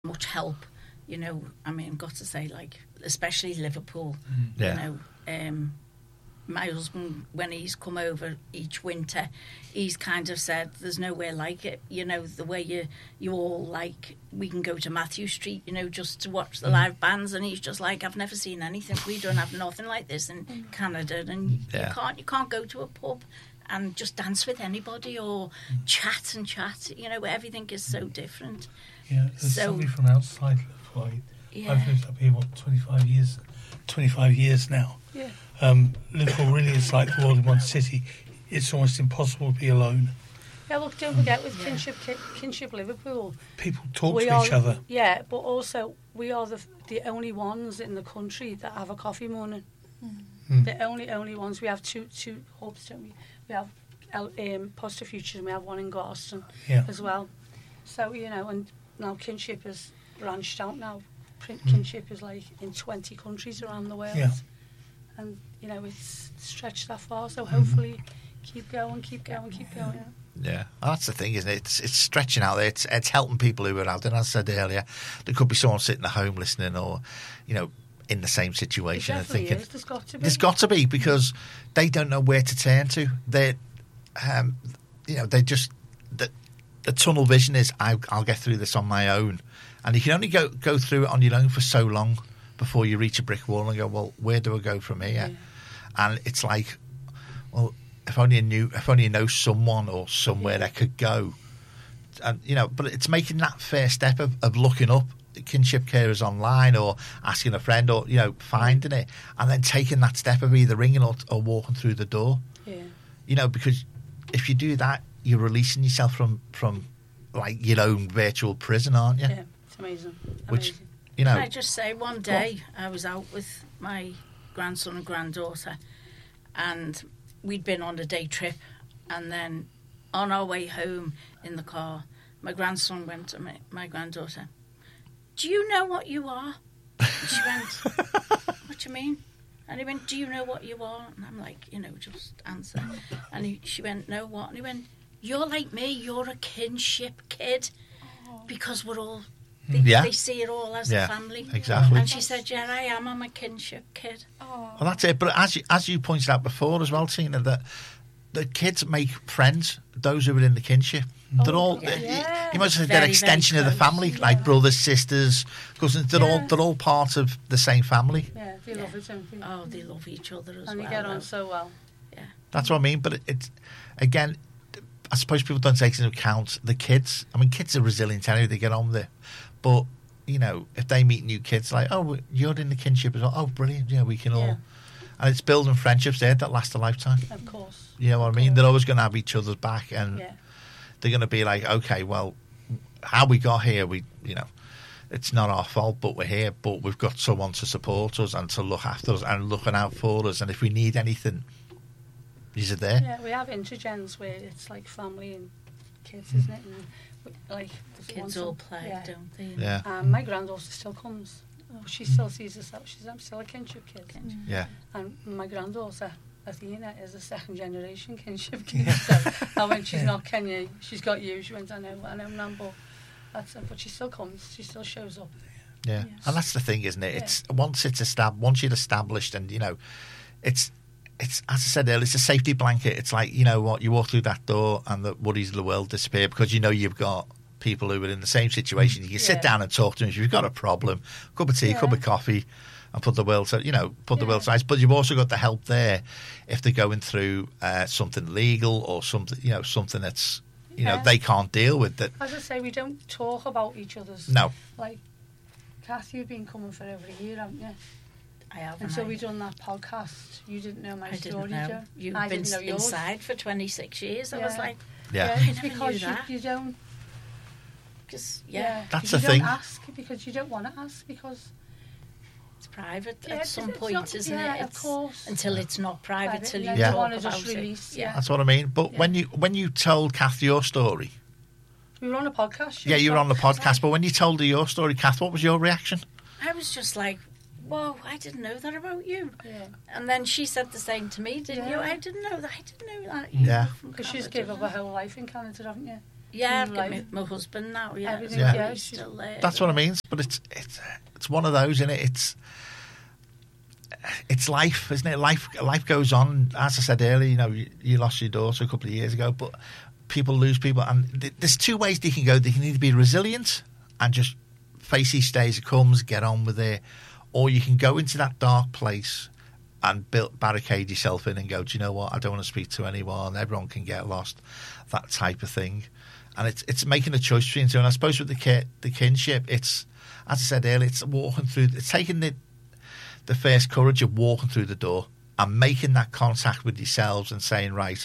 much help. You know, I mean, I've got to say, like, especially Liverpool. Yeah. You know, my husband, when he's come over each winter, he's kind of said, there's nowhere like it. You know, the way you all, like, we can go to Matthew Street, you know, just to watch the live bands, and he's just like, I've never seen anything. We don't have nothing like this in Canada, and you can't go to a pub and just dance with anybody or chat. You know, everything is so different. Yeah, there's somebody from outside Liverpool. I've lived up here, 25 years now. Yeah. Liverpool really is like the world in one city. It's almost impossible to be alone. Yeah, look, don't forget with Kinship Liverpool, people talk to each other. Yeah, but also we are the only ones in the country that have a coffee morning. The only ones. We have two hubs, don't we? We have Positive Futures, and we have one in Garston as well. So, you know, and now Kinship has branched out now. Kinship is like in 20 countries around the world. Yeah. And, you know, it's stretched that far, so hopefully keep going. Yeah, that's the thing, isn't it? It's stretching out there. It's helping people who are out there. As I said earlier, there could be someone sitting at home listening, or, you know, in the same situation and thinking, there's got to be, because they don't know where to turn to. They, you know, they just the tunnel vision is, I'll get through this on my own, and you can only go through it on your own for so long before you reach a brick wall and go, well, where do I go from here? And it's like, well, if only I know someone or somewhere that could go, and you know. But it's making that first step of looking up kinship carers online, or asking a friend, or, you know, finding it, and then taking that step of either ringing or walking through the door. You know, because if you do that, you're releasing yourself from like your own virtual prison, aren't you? Yeah, it's amazing. Which, you know, can I just say, one day I was out with my grandson and granddaughter, and we'd been on a day trip, and then on our way home in the car, my grandson went to my granddaughter, do you know what you are? And she went, what do you mean? And he went, do you know what you are? And I'm like, you know, just answer. And she went, no, what? And he went, you're like me, you're a kinship kid, because we're all, they see it all as a family. Exactly. And she said, yeah, I am, I'm a kinship kid. Well, that's it. But as you pointed out before as well, Tina, that the kids make friends, those who are in the kinship. They're all, you might say, they're extension of the family, like brothers, sisters, cousins. They're all part of the same family. Yeah, they love it, don't they? Oh, they love each other as well. And they get on so well. Yeah. That's what I mean. But it's, again, I suppose people don't take into account the kids. I mean, kids are resilient anyway, they get on with it. But, you know, if they meet new kids, like, oh, you're in the kinship as well. Oh, brilliant. Yeah, we can all. And it's building friendships there that last a lifetime. Of course. You know what I mean? They're always going to have each other's back, and they're going to be like, okay, well, how we got here, you know, it's not our fault, but we're here, but we've got someone to support us and to look after us and looking out for us, and if we need anything, these are there. Yeah, we have intergens where it's like family and kids, isn't it? And like the kids all play, don't they? Yeah. My granddaughter still comes. She still sees herself. I'm still a kinship kid. Yeah. And my granddaughter, Athena, is a second generation kinship kid. So, and when she's not Kenya, she's got you. She went, I know, Nan, but she still comes. She still shows up. Yeah. And that's the thing, isn't it? It's once you're established, and you know, it's as I said earlier, it's a safety blanket. It's like, you know what, you walk through that door and the worries of the world disappear, because you know you've got people who are in the same situation. You can sit down and talk to them if you've got a problem, a cup of tea, a cup of coffee, and put the world to, you know, put the world aside. But you've also got the help there if they're going through something legal or something, you know, something that's, you know, they can't deal with. That, as I say, we don't talk about each other's. No. Like, Kath, you've been coming for over a year, haven't you? I have. Until we done that podcast, you didn't know my story, Joe. You've been inside for 26 years. I was like, it's because you don't. That's the thing. You don't ask because you don't want to ask, because it's private at some point, isn't it? Of course. Until it's not private, till you talk talk about about it. Yeah, that's what I mean. But when you told Kath your story, we were on a podcast. Yeah, you were on the podcast. But when you told her your story, Kath, what was your reaction? I was just like, whoa, I didn't know that about you. Yeah. And then she said the same to me, didn't you? I didn't know that. Yeah. Because she's given up her whole life in Canada, haven't you? Yeah, I've got my husband now. Yeah, everything. Yeah. He's still there. That's what I mean. But it's one of those, isn't it? It's life, isn't it? Life goes on. As I said earlier, you know, you lost your daughter a couple of years ago, but people lose people, and there's two ways they can go. They can either be resilient and just face each day as it comes, get on with it, or you can go into that dark place and barricade yourself in and go, do you know what? I don't want to speak to anyone. Everyone can get lost. That type of thing. And it's making a choice between two. And I suppose with the kinship, it's, as I said earlier, it's walking through. It's taking the first courage of walking through the door and making that contact with yourselves and saying, right,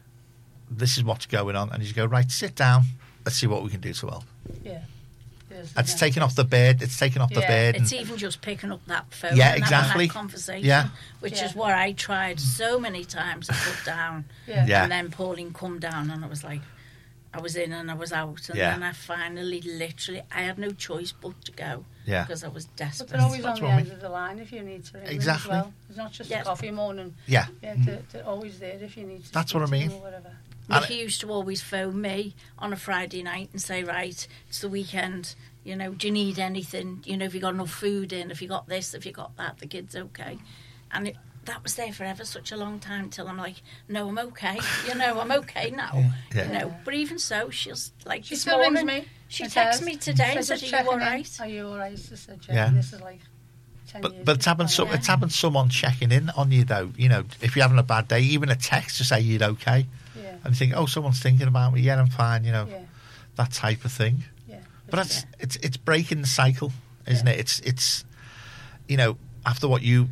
this is what's going on. And you go, right, sit down. Let's see what we can do to help. Yeah. It's taking off the bed. It's taking off the bed. It's even just picking up that phone. Yeah, and exactly. Having that conversation, which is what I tried so many times to put down. And then Pauline come down, and I was like, I was in and I was out, and then I finally, literally, I had no choice but to go because I was desperate. But they're always on the end of the line if you need to ring exactly. as well. It's not just a coffee morning. Yeah. They're always there if you need to. That's what I mean. Or whatever. Nicky used to always phone me on a Friday night and say, right, it's the weekend, you know, do you need anything? You know, have you got enough food in? Have you got this? Have you got that? The kid's okay. And that was there forever, such a long time, till I'm like, no, I'm okay. You know, I'm okay now. Yeah. You know, but even so, she's like, she still rings me. She texted me today and said, are you all right? Are you all right? She said, this is like 10 years. But it's having someone checking in on you, though. You know, if you're having a bad day, even a text to say you're okay. Yeah. And you think, oh, someone's thinking about me. Yeah, I'm fine. You know, that type of thing. Yeah. But it's breaking the cycle, isn't it? It's you know, after what you're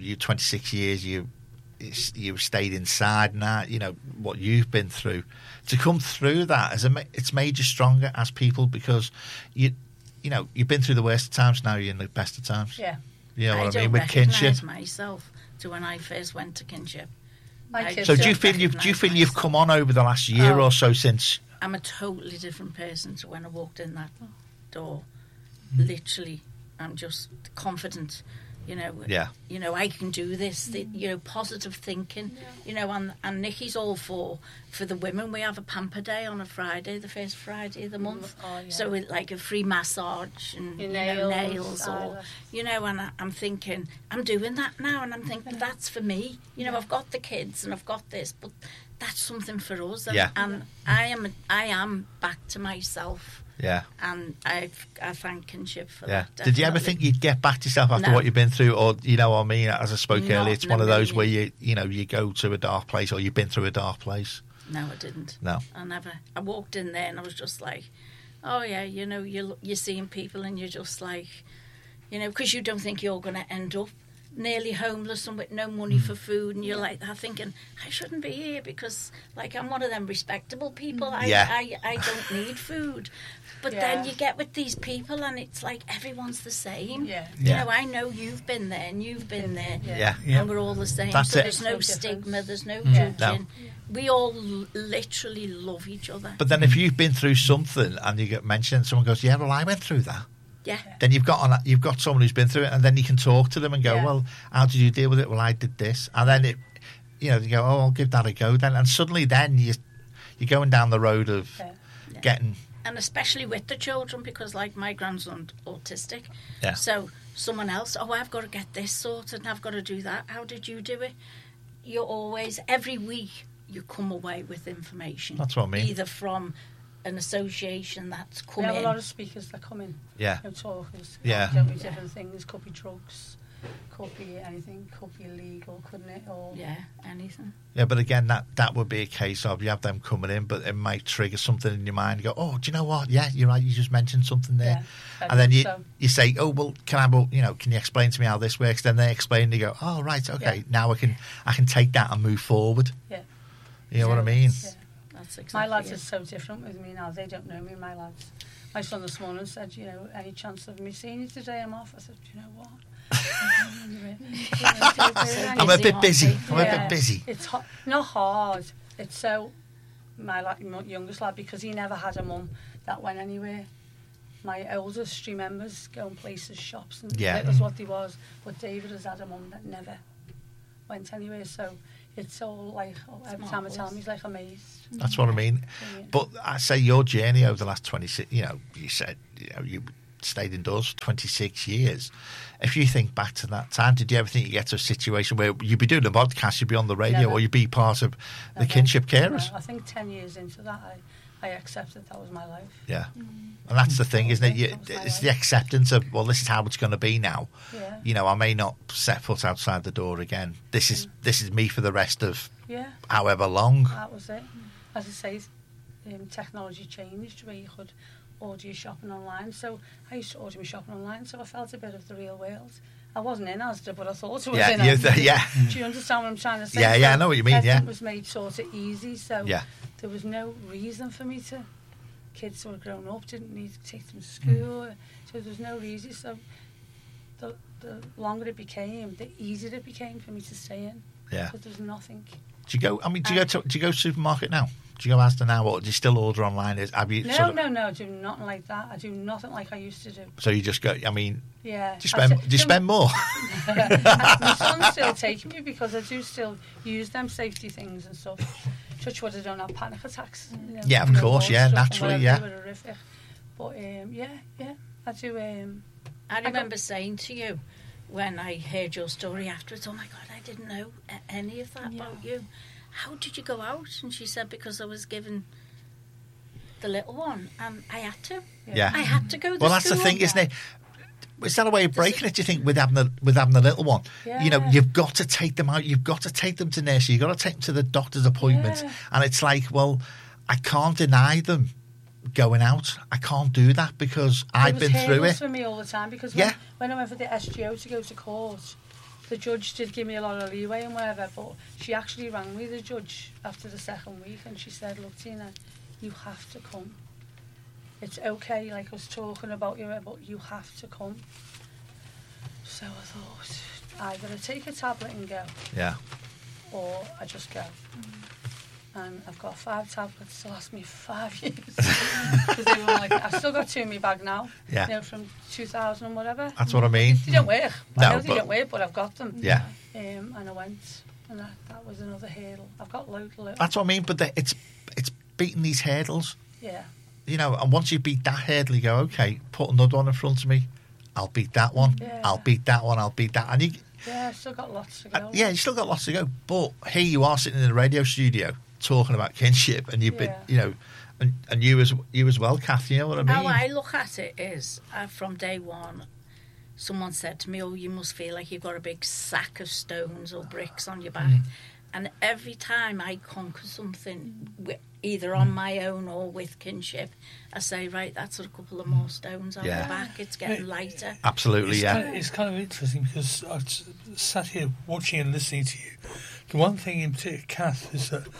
26 years, you stayed inside, and that, you know, what you've been through, to come through that it's made you stronger as people, because you know, you've been through the worst of times, now you're in the best of times. Yeah. You know what I mean? With kinship. I don't recognise myself to when I first went to kinship. So do you feel you've come on over the last year or so since? I'm a totally different person to when I walked in that door. Literally, I'm just confident. You know, I can do this. You know, positive thinking. You know, and Nicky's all for the women. We have a pamper day on a Friday, the first Friday of the month. So it's like a free massage and nails, or you know. And I'm thinking, I'm doing that now, and I'm thinking that's for me. You know, I've got the kids and I've got this, but that's something for us. And I am back to myself. Yeah. And I thank kinship for that. Definitely. Did you ever think you'd get back to yourself after what you've been through? Or, you know what I mean, as I spoke earlier, it's one of those where you go to a dark place, or you've been through a dark place. No, I didn't. No. I never. I walked in there and I was just like, oh yeah, you know, you're seeing people and you're just like, you know, because you don't think you're going to end up nearly homeless and with no money for food, and you're like that thinking, I shouldn't be here because like I'm one of them respectable people. I don't need food. But then you get with these people and it's like everyone's the same. You know, I know you've been there and you've been there. And we're all the same. That's so it. there's no stigma, there's no judging. No. We all literally love each other. But then if you've been through something and you get mentioned, someone goes, yeah, well, I went through that. Yeah. Then you've got someone who's been through it, and then you can talk to them and go, well, how did you deal with it? Well, I did this, and then you go, oh, I'll give that a go then, and suddenly then you're going down the road of getting. And especially with the children, because like my grandson's autistic, so someone else, I've got to get this sorted and I've got to do that. How did you do it? You're always, every week, you come away with information. That's what I mean. Either from an association that's come in. We have a lot of speakers that come in. Talkers. Could be different things. Could be drugs. Could be anything. Could be illegal, couldn't it? Or anything. Yeah, but again, that would be a case of you have them coming in, but it might trigger something in your mind. You go, oh, do you know what? Yeah, you're right. You just mentioned something there, and then you say, oh, well, can you explain to me how this works? Then they explain, and you go, oh, right, okay, now I can take that and move forward. Yeah, you know what I mean? Yeah. Exactly my lads are so different with me now. They don't know me, my lads. My son this morning said, you know, any chance of me seeing you today? I'm off. I said, do you know what? I'm a bit busy. It's not hard. It's so my youngest lad, because he never had a mum that went anywhere. My oldest remembers going places, shops, and that was what he was. But David has had a mum that never went anywhere, so it's all like, every time I tell me, he's like amazed. That's what I mean. But I say your journey over the last 26, you said, you stayed indoors for 26 years. If you think back to that time, did you ever think you get to a situation where you'd be doing a podcast, you'd be on the radio, or you'd be part of the kinship carers? No, I think 10 years into that, I accepted that was my life. Yeah. And that's the thing, isn't it? It's the acceptance of, well, this is how it's going to be now. Yeah. I may not set foot outside the door again. This is me for the rest of however long. That was it. As I say, technology changed where you could order your shopping online. So I used to order my shopping online, so I felt a bit of the real world. I wasn't in Asda, but I thought it was in Asda. Do you understand what I'm trying to say? Yeah, I know what you mean, everything was made sort of easy, so there was no reason for me to... Kids who were grown up didn't need to take them to school, so there was no reason. So the longer it became, the easier it became for me to stay in. Yeah. Because there's nothing... Do you go to the supermarket now? Do you go Asda now, or do you still order online? Have you No, I do nothing like that. I do nothing like I used to do. So you just go, I mean... Yeah. Do you spend more? My son's still taking me because I do still use them safety things and stuff. Touch wood, I don't have panic attacks. Yeah, of course, naturally, yeah. They were horrific. But, I do... I remember saying to you, when I heard your story afterwards, oh my God, I didn't know any of that about you. How did you go out? And she said, because I was given the little one, and I had to. Yeah. I had to go to Well, that's the thing, isn't it? Is that a way of breaking it, do you think, with having the little one? Yeah. You've got to take them out. You've got to take them to nursery. You've got to take them to the doctor's appointments. Yeah. And it's like, well, I can't deny them going out. I can't do that because I've been through it. For me all the time, because when I went for the SGO to go to court, the judge did give me a lot of leeway and whatever, but she actually rang me, the judge, after the second week, and she said, look, Tina, you have to come. It's okay, like I was talking about you, but you have to come. So I thought, either I take a tablet and go, or I just go. And I've got 5 tablets to last me 5 years. Because they were like, I've still got 2 in my bag now. Yeah. From 2000 and whatever. That's what I mean. They don't work. No, I know they don't work, but I've got them. Yeah. And I went, and that was another hurdle. I've got loads. That's what I mean, but it's beating these hurdles. Yeah. And once you beat that hurdle, you go, okay, put another one in front of me. I'll beat that one. Yeah. I'll beat that one. I'll beat that. And I've still got lots to go. You still got lots to go. But here you are sitting in a radio studio talking about kinship, and you've been, and you as well, Kath. You know what I mean? How I look at it is, from day one, someone said to me, "Oh, you must feel like you've got a big sack of stones or bricks on your back." And every time I conquer something, either on my own or with kinship, I say, right, that's a couple of more stones on the back. It's getting lighter. Absolutely, It's kind of interesting because I've sat here watching and listening to you. The one thing in particular, Kath, is that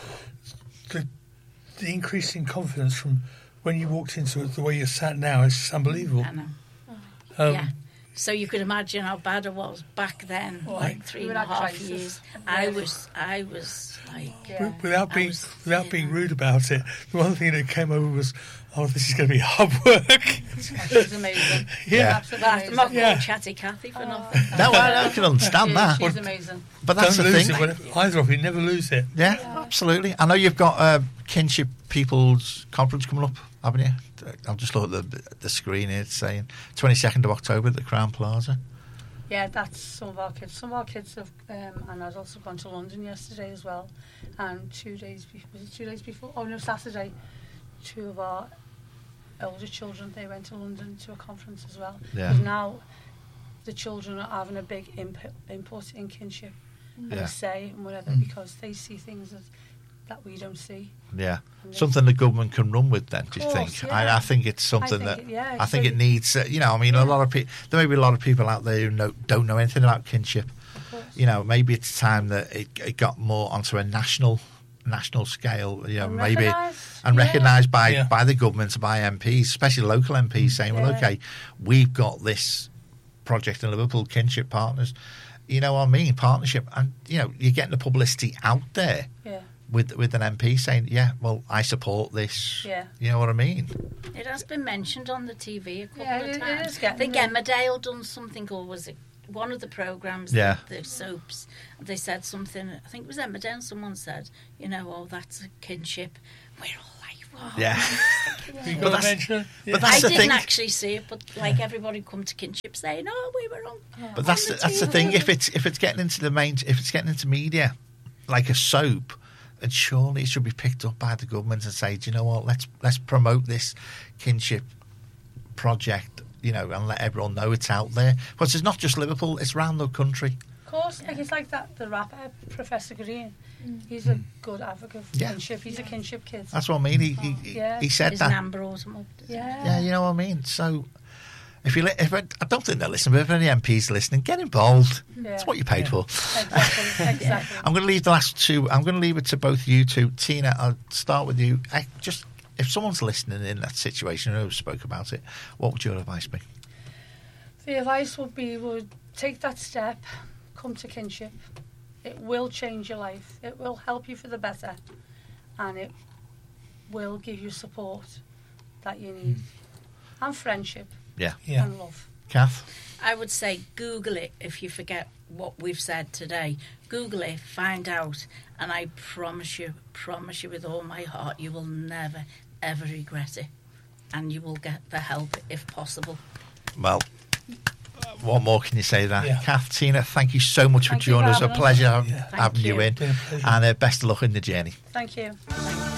the increase in confidence from when you walked into it, the way you're sat now, is just unbelievable. I know. So you could imagine how bad it was back then, like 3.5 years. I was like... Without being rude about it, the one thing that came over was, oh, this is going to be hard work. She's amazing. Absolutely amazing. I'm not called Chatty Cathy for nothing. No, I can understand that. She's amazing. But that's Don't the lose thing. it. Either of you, never lose it. Yeah, absolutely. I know you've got Kinship People's Conference coming up, haven't you? I'll just look at the screen here. It's saying 22nd of October at the Crown Plaza. Yeah, that's some of our kids. Some of our kids have, and I've also gone to London yesterday as well. And 2 days before? Oh no, Saturday. 2 of our older children, they went to London to a conference as well. Yeah. Because now the children are having a big input in kinship and a say and whatever, because they see things that we don't see. Yeah, something the government can run with. Then, do you think? Yeah. I think it's something I think it needs. A lot of people. There may be a lot of people out there who don't know anything about kinship. Maybe it's time that it got more onto a national scale. And recognised by the government, by MPs, especially local MPs, saying, "Well, okay, we've got this project in Liverpool, Kinship Partners." You know what I mean? Partnership, and you're getting the publicity out there. Yeah. With an MP saying, yeah, well, I support this. Yeah. You know what I mean? It has been mentioned on the TV a couple of times. It is I think Emmerdale done something, or was it one of the programmes, Yeah. the soaps, they said something, I think it was Emma Den, someone said, you know, oh, that's a kinship. We're all like, whoa. Yeah. You But got to that's- mention it. but Yeah. I the didn't thing. actually see it, but like everybody come to kinship saying, oh, we were on. But that's the thing. If it's getting into media, like a soap, then surely it should be picked up by the government and say, do you know what? Let's promote this kinship project, you know, and let everyone know it's out there. Because it's not just Liverpool; it's around the country. Of course, like it's like that. The rapper Professor Green, he's a good advocate for Yeah. kinship. He's a kinship kid. That's what I mean. He said Is an that. Amber Autumn. Yeah, you know what I mean. So. If I don't think they're listening, but if any MPs are listening, get involved. Yeah. That's what you paid for. Exactly. I'm going to leave the last two. I'm going to leave it to both you two. Tina, I'll start with you. If someone's listening in that situation, who spoke about it, what would your advice be? The advice would take that step, come to kinship. It will change your life. It will help you for the better, and it will give you support that you need, and friendship Yeah. and love. Kath? I would say Google it if you forget what we've said today. Google it, find out, and I promise you with all my heart, you will never, ever regret it. And you will get the help if possible. Well, what more can you say there? Yeah. Kath, Tina, thank you so much Thank for you joining for us. A having us. pleasure Yeah. having you you. in. Been a pleasure. And best of luck in the journey. Thank you. Thank you.